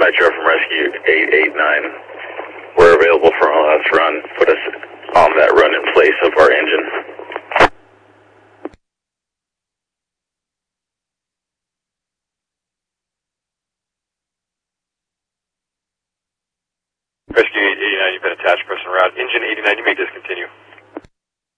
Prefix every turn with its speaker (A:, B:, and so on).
A: Nitro from Rescue 889. We're available for our last run. Put us on that run in place of our engine.
B: Rescue 889, you've been attached, press en route. Engine 89, you may discontinue.